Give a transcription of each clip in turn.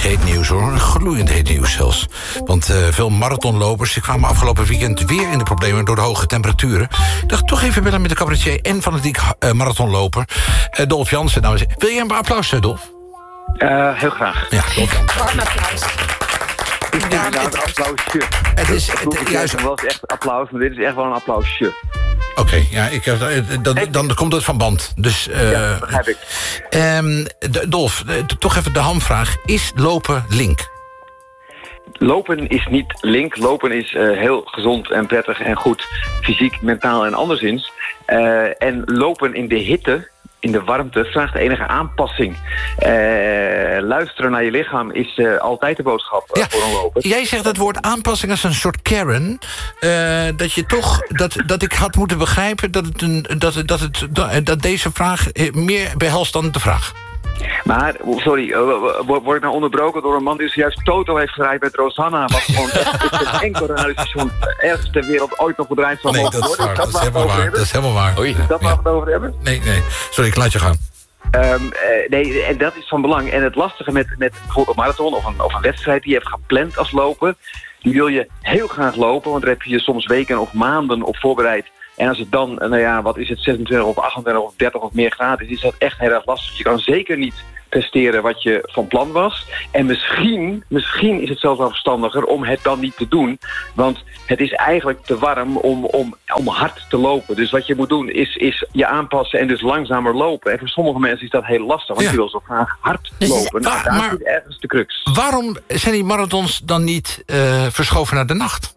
heet nieuws, hoor. Gloeiend heet nieuws zelfs. Want veel marathonlopers kwamen afgelopen weekend weer in de problemen door de hoge temperaturen. Ik dacht toch even bellen met de cabaretier en fanatiek marathonloper Dolf Jansen. Nou, wil je een applaus, Dolf? Heel graag. Ja, Dolf Jansen. Warm applaus. Ja, een applausje. Het is juist wel eens echt applaus, maar dit is echt wel een applausje. Oké, ja, dan komt het van band. Dus, ja, begrijp ik. Dolf, toch even de hamvraag. Is lopen link? Lopen is niet link. Lopen is heel gezond en prettig en goed. Fysiek, mentaal en anderszins. En lopen in de hitte, in de warmte, vraagt enige aanpassing. Luisteren naar je lichaam is altijd de boodschap voor een loper. Jij zegt het woord aanpassing als een soort Karen. Dat ik had moeten begrijpen dat deze vraag meer behelst dan de vraag. Maar, sorry, word ik nou onderbroken door een man die zojuist Toto heeft gereden met Rosanna, wat gewoon het enkel radiostation ergens ter wereld ooit nog bedrijf van Nee, dat is waar. Dat is helemaal waar. Oei, dat mag het over hebben? Nee. Sorry, ik laat je gaan. Nee, en dat is van belang. En het lastige met bijvoorbeeld een marathon of een wedstrijd die je hebt gepland als lopen, die wil je heel graag lopen, want daar heb je je soms weken of maanden op voorbereid. En als het dan, wat is het, 26 of 28 of 30 of meer graden is dat echt heel erg lastig. Je kan zeker niet presteren wat je van plan was. En misschien is het zelfs wel verstandiger om het dan niet te doen. Want het is eigenlijk te warm om hard te lopen. Dus wat je moet doen is je aanpassen en dus langzamer lopen. En voor sommige mensen is dat heel lastig, want je wil zo graag hard lopen. Daar zit ergens de crux. Waarom zijn die marathons dan niet verschoven naar de nacht?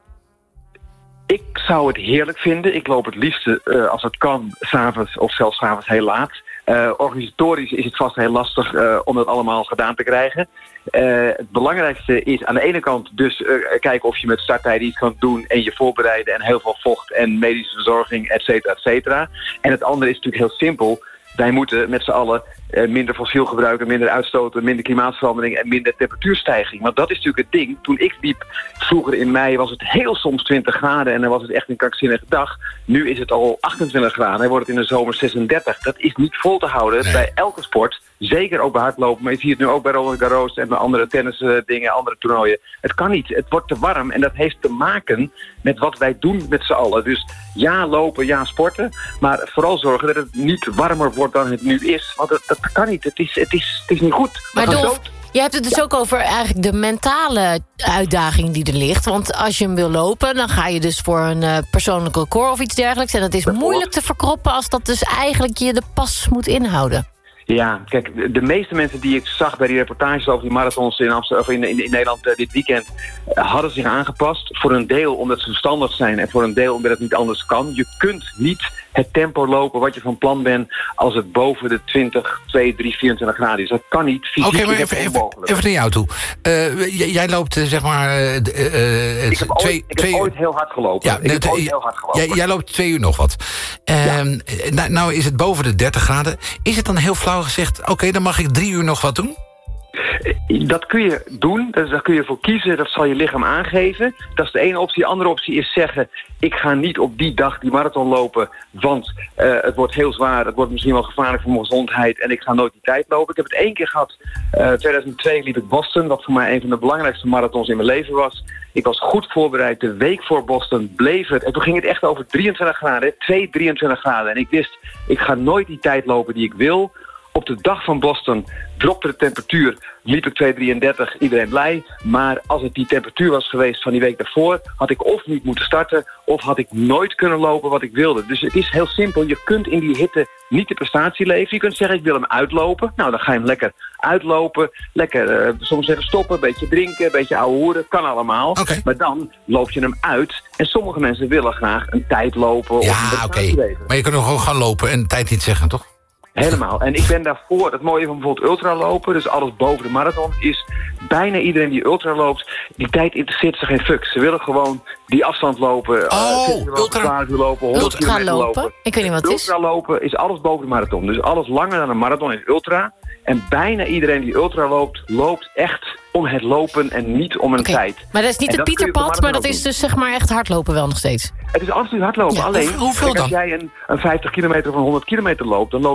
Ik zou het heerlijk vinden. Ik loop het liefste, als het kan, 's avonds of zelfs 's avonds heel laat. Organisatorisch is het vast heel lastig om dat allemaal gedaan te krijgen. Het belangrijkste is aan de ene kant dus kijken of je met starttijden iets kan doen en je voorbereiden en heel veel vocht en medische verzorging, et cetera, et cetera. En het andere is natuurlijk heel simpel. Wij moeten met z'n allen minder fossiel gebruiken, minder uitstoten, minder klimaatverandering en minder temperatuurstijging. Want dat is natuurlijk het ding. Toen ik liep, vroeger in mei, was het heel soms 20 graden en dan was het echt een krankzinnige dag. Nu is het al 28 graden en wordt het in de zomer 36. Dat is niet vol te houden bij elke sport. Zeker ook bij hardlopen, maar je ziet het nu ook bij Roland Garros en bij andere tennisdingen, andere toernooien. Het kan niet. Het wordt te warm en dat heeft te maken met wat wij doen met z'n allen. Dus ja, lopen, ja, sporten, maar vooral zorgen dat het niet warmer wordt dan het nu is. Want dat kan niet. Het is niet goed. Maar Dolf, je hebt het dus ook over eigenlijk de mentale uitdaging die er ligt. Want als je hem wil lopen, dan ga je dus voor een persoonlijk record of iets dergelijks. En dat is moeilijk te verkroppen als dat dus eigenlijk je de pas moet inhouden. Ja, kijk, de meeste mensen die ik zag bij die reportages over die marathons in Amsterdam, of in Nederland dit weekend, hadden zich aangepast. Voor een deel omdat ze verstandig zijn en voor een deel omdat het niet anders kan. Je kunt niet het tempo lopen wat je van plan bent als het boven de 20, 2, 3, 24 graden is. Dat kan niet. Fysiek maar even naar jou toe. Jij loopt zeg maar... Ik heb ooit heel hard gelopen. Ja, jij loopt 2 uur nog wat. Nou is het boven de 30 graden. Is het dan heel flauw gezegd, oké, dan mag ik 3 uur nog wat doen? Dat kun je doen, daar kun je voor kiezen, dat zal je lichaam aangeven. Dat is de ene optie. De andere optie is zeggen, ik ga niet op die dag die marathon lopen, want het wordt heel zwaar, het wordt misschien wel gevaarlijk voor mijn gezondheid en ik ga nooit die tijd lopen. Ik heb het 1 keer gehad, 2002 liep ik Boston, wat voor mij een van de belangrijkste marathons in mijn leven was. Ik was goed voorbereid, de week voor Boston bleef het. En toen ging het echt over 23 graden, 23 graden. En ik wist, ik ga nooit die tijd lopen die ik wil. Op de dag van Boston dropte de temperatuur, liep ik 2,33, iedereen blij. Maar als het die temperatuur was geweest van die week daarvoor, had ik of niet moeten starten, of had ik nooit kunnen lopen wat ik wilde. Dus het is heel simpel, je kunt in die hitte niet de prestatie leveren. Je kunt zeggen, ik wil hem uitlopen. Nou, dan ga je hem lekker uitlopen. Lekker, soms zeggen stoppen, een beetje drinken, een beetje ouwe hoeren. Kan allemaal. Okay. Maar dan loop je hem uit. En sommige mensen willen graag een tijd lopen of een prestatie leveren. Maar je kunt nog gewoon gaan lopen en tijd niet zeggen, toch? Helemaal. En ik ben daarvoor, het mooie van bijvoorbeeld ultralopen, dus alles boven de marathon, is bijna iedereen die ultra loopt, die tijd interesseert ze geen fuck. Ze willen gewoon die afstand lopen. Ultra lopen, 100 kilometer lopen. Ik weet niet wat het is. Ultralopen is alles boven de marathon. Dus alles langer dan een marathon is ultra. En bijna iedereen die ultra loopt, loopt echt om het lopen en niet om een tijd. Maar dat is niet het Pieterpad, maar dat is dus zeg maar echt hardlopen wel nog steeds. Het is absoluut hardlopen. Ja, alleen, hoeveel dan? Als jij een 50 kilometer of een 100 kilometer loopt, dan loop je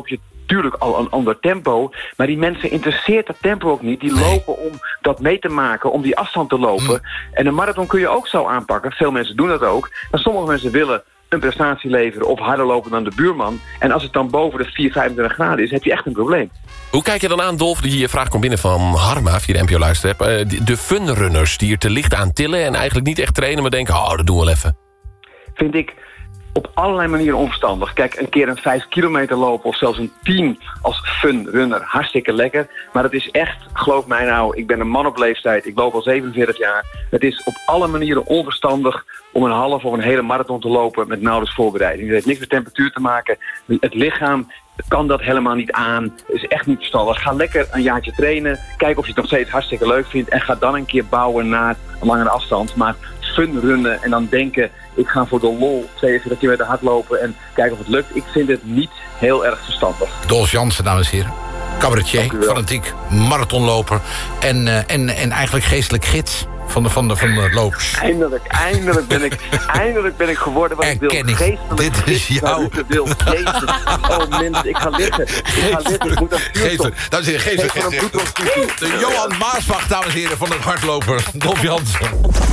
natuurlijk al een ander tempo. Maar die mensen interesseert dat tempo ook niet. Die lopen om dat mee te maken, om die afstand te lopen. En een marathon kun je ook zo aanpakken. Veel mensen doen dat ook. Maar sommige mensen willen een prestatie leveren of harder lopen dan de buurman. En als het dan boven de 25 graden is, heb je echt een probleem. Hoe kijk je dan aan, Dolf? Die vraag komt binnen van Harma via de NPO Luisterapp. De funrunners die er te licht aan tillen en eigenlijk niet echt trainen, maar denken, dat doen we wel even. Vind ik op allerlei manieren onverstandig. Kijk, een keer een 5 kilometer lopen of zelfs een 10 als funrunner. Hartstikke lekker. Maar het is echt, geloof mij nou, ik ben een man op leeftijd. Ik loop al 47 jaar. Het is op alle manieren onverstandig om een half of een hele marathon te lopen met nauwelijks voorbereiding. Het heeft niks met temperatuur te maken. Het lichaam kan dat helemaal niet aan. Het is echt niet verstandig. Ga lekker een jaartje trainen. Kijk of je het nog steeds hartstikke leuk vindt. En ga dan een keer bouwen naar een langere afstand. Maar funrunnen en dan denken, ik ga voor de lol 42 kilometer hardlopen en kijken of het lukt. Ik vind het niet heel erg verstandig. Dolf Jansen, dames en heren. Cabaretier, fanatiek, marathonloper en eigenlijk geestelijk gids van de lopers. Eindelijk ben ik geworden wat ik wil. Dit is jou. Jezus. Oh mensen, ik ga liggen. Ik moet aan vuur. Dames en heren, de Johan Maasbach, dames en heren, van het hardloper. Dolf Jansen.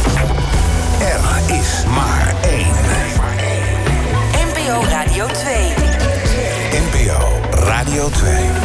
Er is maar één. NPO Radio 2. NPO Radio 2.